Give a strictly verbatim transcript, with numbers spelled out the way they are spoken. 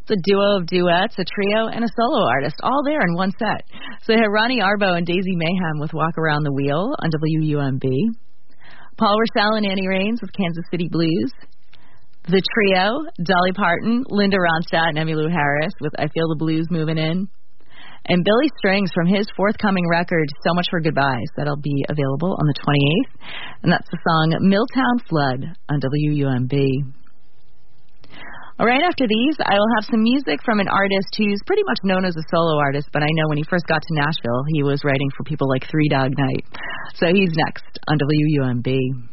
It's a duo of duets, a trio, and a solo artist, all there in one set. So they have Ronnie Arbo and Daisy Mayhem with Walk Around the Wheel on W U M B. Paul Rochelle and Annie Raines with Kansas City Blues. The trio, Dolly Parton, Linda Ronstadt, and Emmylou Harris with I Feel the Blues Moving In. And Billy Strings from his forthcoming record, So Much for Goodbyes. That'll be available on the twenty-eighth. And that's the song Milltown Flood on W U M B. All right, after these, I will have some music from an artist who's pretty much known as a solo artist, but I know when he first got to Nashville, he was writing for people like Three Dog Night. So he's next on W U M B.